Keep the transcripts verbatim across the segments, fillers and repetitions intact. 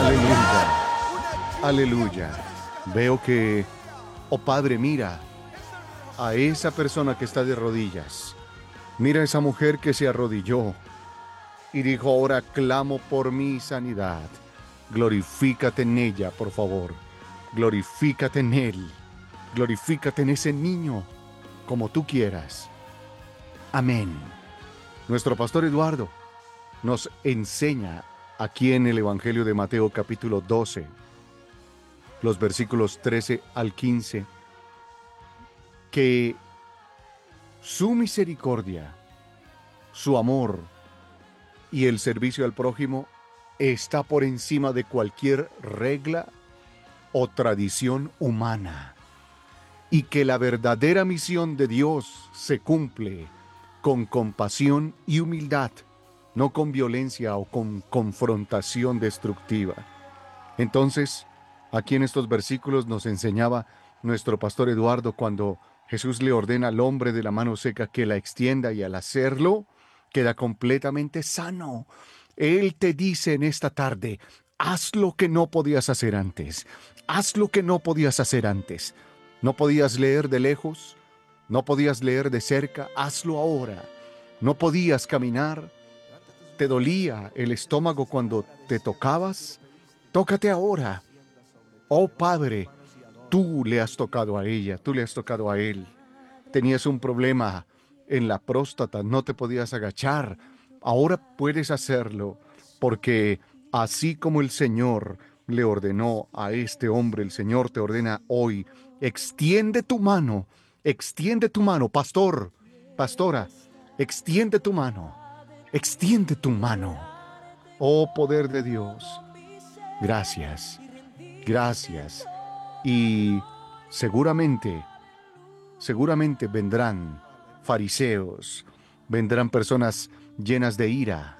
Aleluya, aleluya. Veo que, oh Padre, mira a esa persona que está de rodillas. Mira a esa mujer que se arrodilló y dijo, ahora clamo por mi sanidad. Glorifícate en ella, por favor. Glorifícate en él. Glorifícate en ese niño, como tú quieras. Amén. Nuestro pastor Eduardo nos enseña aquí en el Evangelio de Mateo capítulo doce, los versículos trece al quince, que su misericordia, su amor y el servicio al prójimo está por encima de cualquier regla o tradición humana, y que la verdadera misión de Dios se cumple con compasión y humildad, no con violencia o con confrontación destructiva. Entonces, aquí en estos versículos nos enseñaba nuestro pastor Eduardo cuando Jesús le ordena al hombre de la mano seca que la extienda, y al hacerlo queda completamente sano. Él te dice en esta tarde, haz lo que no podías hacer antes. Haz lo que no podías hacer antes. No podías leer de lejos, no podías leer de cerca, hazlo ahora. No podías caminar, te dolía el estómago cuando te tocabas, tócate ahora. Oh Padre, tú le has tocado a ella, tú le has tocado a él. Tenías un problema en la próstata, no te podías agachar. Ahora puedes hacerlo, porque así como el Señor le ordenó a este hombre, el Señor te ordena hoy, extiende tu mano, extiende tu mano, pastor, pastora, extiende tu mano, extiende tu mano. Oh poder de Dios, gracias, gracias. Y seguramente, seguramente vendrán fariseos, vendrán personas llenas de ira.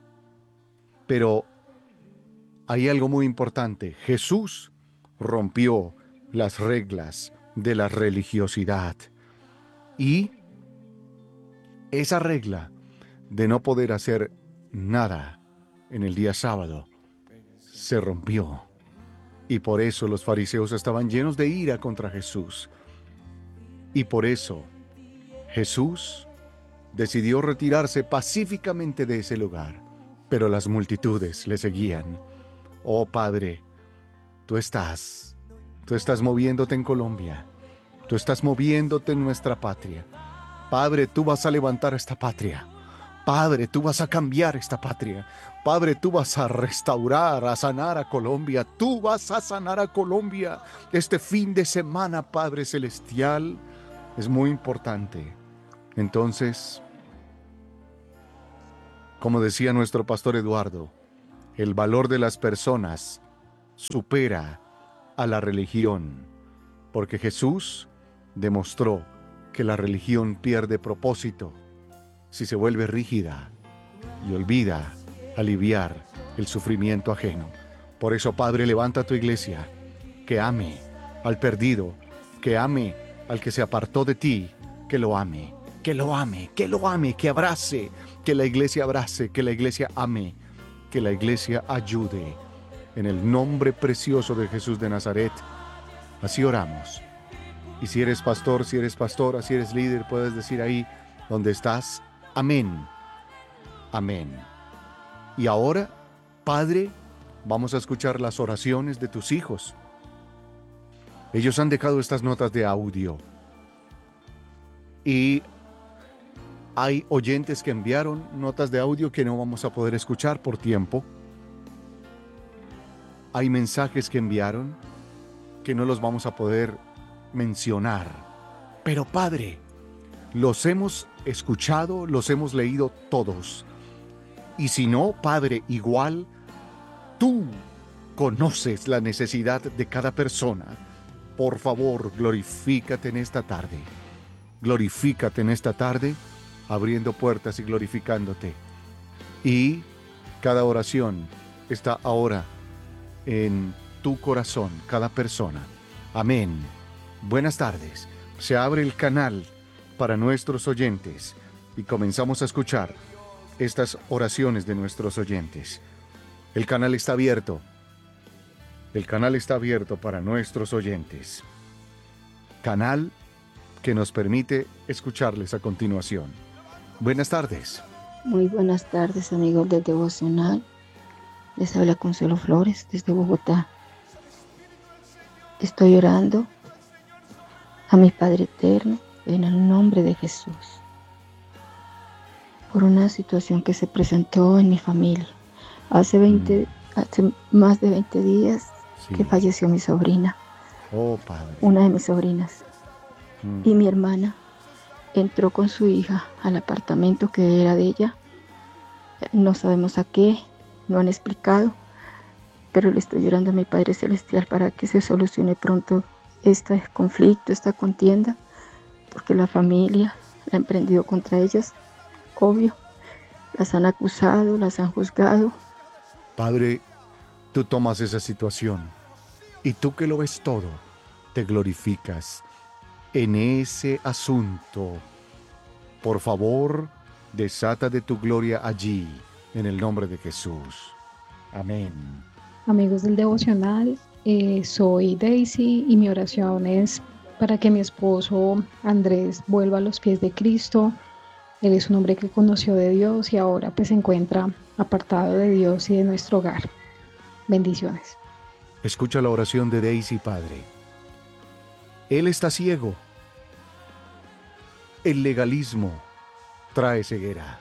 Pero hay algo muy importante. Jesús rompió las reglas de la religiosidad. Y esa regla de no poder hacer nada en el día sábado se rompió. Y por eso los fariseos estaban llenos de ira contra Jesús. Y por eso Jesús decidió retirarse pacíficamente de ese lugar. Pero las multitudes le seguían. Oh Padre, tú estás, tú estás moviéndote en Colombia. Tú estás moviéndote en nuestra patria. Padre, tú vas a levantar esta patria. Padre, tú vas a cambiar esta patria. Padre, tú vas a restaurar, a sanar a Colombia. Tú vas a sanar a Colombia. Este fin de semana, Padre Celestial, es muy importante. Entonces, como decía nuestro pastor Eduardo, el valor de las personas supera a la religión, porque Jesús demostró que la religión pierde propósito si se vuelve rígida y olvida aliviar el sufrimiento ajeno. Por eso, Padre, levanta tu iglesia, que ame al perdido, que ame al que se apartó de ti, que lo ame, que lo ame, que lo ame, que abrace, que la iglesia abrace, que la iglesia ame, que la iglesia ayude. En el nombre precioso de Jesús de Nazaret, así oramos. Y si eres pastor, si eres pastora, si eres líder, puedes decir ahí donde estás, amén, amén. Y ahora, Padre, vamos a escuchar las oraciones de tus hijos. Ellos han dejado estas notas de audio. Y hay oyentes que enviaron notas de audio que no vamos a poder escuchar por tiempo. Hay mensajes que enviaron que no los vamos a poder mencionar. Pero Padre, los hemos escuchado, los hemos leído todos. Y si no, Padre, igual, tú conoces la necesidad de cada persona. Por favor, glorifícate en esta tarde. Glorifícate en esta tarde, abriendo puertas y glorificándote. Y cada oración está ahora en tu corazón, cada persona. Amén. Buenas tardes. Se abre el canal para nuestros oyentes y comenzamos a escuchar estas oraciones de nuestros oyentes. El canal está abierto. El canal está abierto para nuestros oyentes. Canal que nos permite escucharles a continuación. Buenas tardes. Muy buenas tardes, amigos del Devocional. Les habla Consuelo Flores desde Bogotá. Estoy orando a mi Padre Eterno en el nombre de Jesús por una situación que se presentó en mi familia. Hace veinte, mm. hace más de veinte días sí. que falleció mi sobrina. Oh, Padre. Una de mis sobrinas. Mm. Y mi hermana entró con su hija al apartamento que era de ella. No sabemos a qué, no han explicado, pero le estoy llorando a mi Padre Celestial para que se solucione pronto este conflicto, esta contienda, porque la familia la ha emprendido contra ellas, obvio, las han acusado, las han juzgado. Padre, tú tomas esa situación y tú que lo ves todo, te glorificas en ese asunto. Por favor, desata de tu gloria allí, en el nombre de Jesús. Amén. Amigos del Devocional, eh, soy Daisy y mi oración es para que mi esposo Andrés vuelva a los pies de Cristo. Él es un hombre que conoció de Dios y ahora pues se encuentra apartado de Dios y de nuestro hogar. Bendiciones. Escucha la oración de Daisy, Padre. Él está ciego. El legalismo trae ceguera.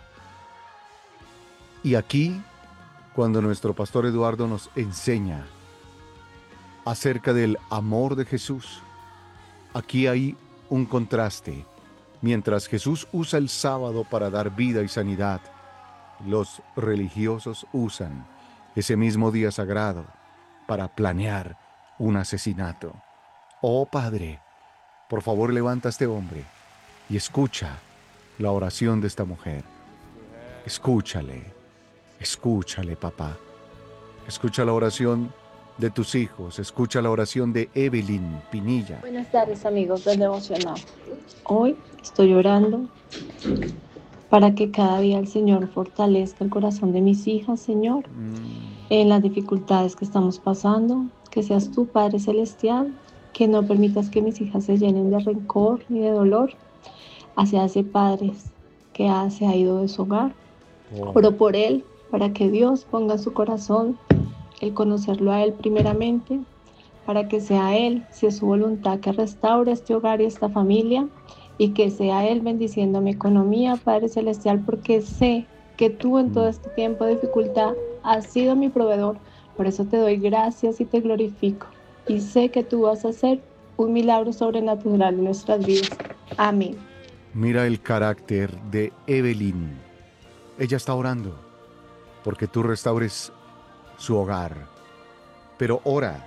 Y aquí, cuando nuestro pastor Eduardo nos enseña acerca del amor de Jesús, aquí hay un contraste. Mientras Jesús usa el sábado para dar vida y sanidad, los religiosos usan ese mismo día sagrado para planear un asesinato. Oh Padre, por favor levanta a este hombre y escucha la oración de esta mujer. Escúchale, escúchale, papá. Escucha la oración de tus hijos, escucha la oración de Evelyn Pinilla. Buenas tardes, amigos del Devocional. Hoy estoy orando para que cada día el Señor fortalezca el corazón de mis hijas, Señor, mm. en las dificultades que estamos pasando, que seas tú, Padre Celestial, que no permitas que mis hijas se llenen de rencor ni de dolor hacia ese Padre que ha, se ha ido de su hogar. Oh. Oro por él, para que Dios ponga en su corazón el conocerlo a él primeramente, para que sea él, si es su voluntad, que restaure este hogar y esta familia, y que sea él bendiciendo mi economía, Padre Celestial, porque sé que tú en todo este tiempo de dificultad has sido mi proveedor. Por eso te doy gracias y te glorifico. Y sé que tú vas a hacer un milagro sobrenatural en nuestras vidas. Amén. Mira el carácter de Evelyn. Ella está orando porque tú restaures su hogar. Pero ora